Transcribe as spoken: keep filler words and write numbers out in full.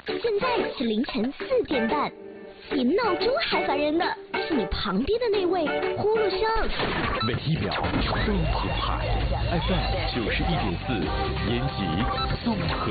现在是凌晨四点半，比闹钟还烦人的是你旁边的那位呼噜声。 每一秒都澎湃 ，F M 九十一点四，延吉综合。